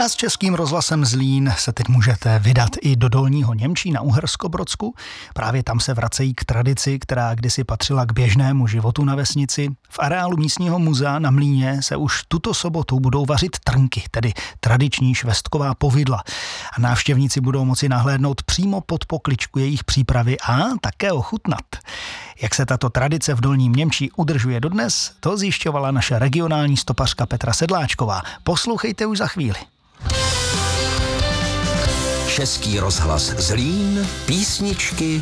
A s Českým rozhlasem Zlín se teď můžete vydat i do Dolního Němčí na Uherskobrodsku. Právě tam se vracejí k tradici, která kdysi patřila k běžnému životu na vesnici. V areálu místního muzea na Mlýně se už tuto sobotu budou vařit trnky, tedy tradiční švestková povidla. A návštěvníci budou moci nahlédnout přímo pod pokličku jejich přípravy a také ochutnat. Jak se tato tradice v Dolním Němčí udržuje dodnes, to zjišťovala naše regionální stopařka Petra Sedláčková. Poslouchejte už za chvíli. Český rozhlas Zlín, písničky